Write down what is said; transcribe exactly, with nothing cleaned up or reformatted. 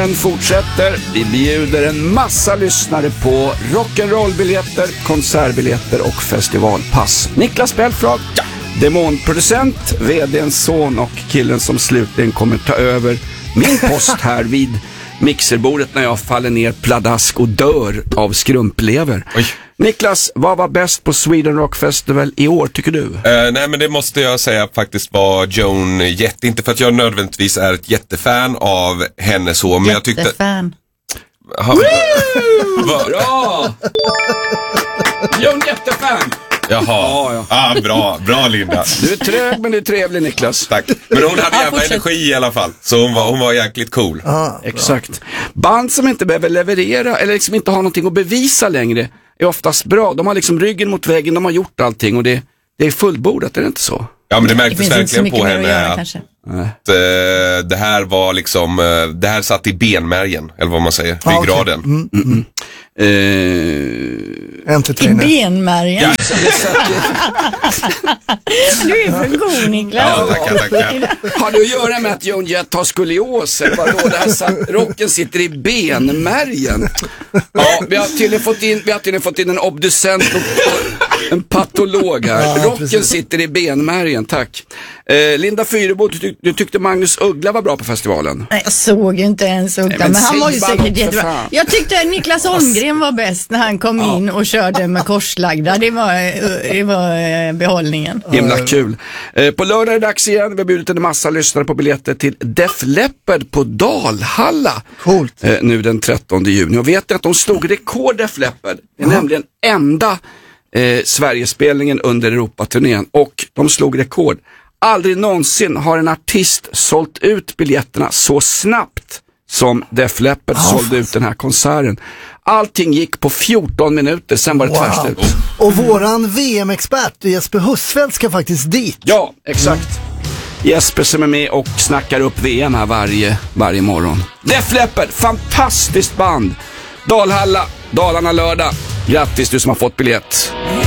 Tävlingen fortsätter. Vi bjuder en massa lyssnare på rock'n'roll-biljetter, konsertbiljetter och festivalpass. Niklas Belfrage, ja. Demonproducent, vdns son och killen som slutligen kommer ta över min post här vid mixerbordet när jag faller ner pladask och dör av skrumplever. Oj. Niklas, vad var bäst på Sweden Rock Festival i år tycker du? Uh, nej men det måste jag säga faktiskt var Joan Jett. Inte för att jag nödvändigtvis är ett jättefan av henne så, men jag tyckte... Jättefan. Ha, va, bra! Joan Jett-fan! Jaha, ja, ja. Ah, bra, bra Linda. Du är trög men du är trevlig Niklas. Tack, men hon hade jävla ja, energi i alla fall. Så hon var, hon var jäkligt cool. ah, Exakt. Band som inte behöver leverera eller liksom inte har någonting att bevisa längre är oftast bra. De har liksom ryggen mot väggen, de har gjort allting och det, det är fullbordat, är det inte så? Ja men det märktes det verkligen på henne göra, att, att uh, det här var liksom, uh, det här satt i benmärgen, eller vad man säger, ah, ryggraden. Okay. Mm, mm, mm. Uh, I benmärgen. Ja. Du är för god Niklas. Ja, tackar, tackar. Har det att göra med att Joan Jett har skolios? Vadå, det här satt, rocken sitter i benmärgen. Ja, vi har tydligen fått in, vi har tydligen fått in en obducent och en patolog här. Ja, rocken precis. Sitter i benmärgen, tack. Eh, Linda Fyrebo, du, tyck, du tyckte Magnus Uggla var bra på festivalen? Nej, jag såg ju inte ens Uggla, Nej, men, men han var ju säkert jättebra. Jag tyckte att Niklas Holmgren var bäst när han kom ja. in och körde med korslagda. Det var, det var behållningen. Himla kul. Eh, på lördag är det dags igen. Vi har bjudit en massa lyssnare på biljetter till Def Leppard på Dalhalla. Coolt. Eh, nu den trettonde juni. Och vet ni att de slog rekord Def Leppard? Det är ja. nämligen enda eh, Sverigespelningen under Europaturnén. Och de slog rekord. Aldrig någonsin har en artist sålt ut biljetterna så snabbt som Def Leppard oh, sålde ut den här konserten. Allting gick på fjorton minuter, sen var det wow. tvärslut. Och våran V M-expert Jesper Husfeldt ska faktiskt dit. Ja, exakt. Mm. Jesper som är med och snackar upp V M här varje, varje morgon. Def Leppard, fantastiskt band. Dalhalla, Dalarna lördag. Grattis du som har fått biljett.